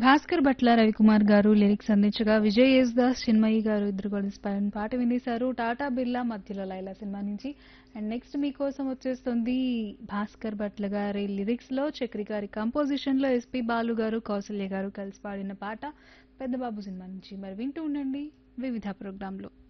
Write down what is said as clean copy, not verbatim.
భాస్కర్ భట్ల రవికుమార్ గారు లిరిక్స్ అందించగా విజయ్ యేసుదాస్ చిన్మయి గారు ఇద్దరు కలిసి పాడిన పాట వినేశారు. టాటా బిర్లా మధ్యలో లైలా సినిమా నుంచి. అండ్ నెక్స్ట్ మీకోసం వచ్చేస్తుంది భాస్కర్ భట్ల గారి లిరిక్స్ లో చక్రి గారి కంపోజిషన్ లో ఎస్పి బాలు గారు కౌసల్య గారు కలిసి పాడిన పాట పెద్దబాబు సినిమా నుంచి. మరి వింటూ ఉండండి వివిధ ప్రోగ్రాంలో.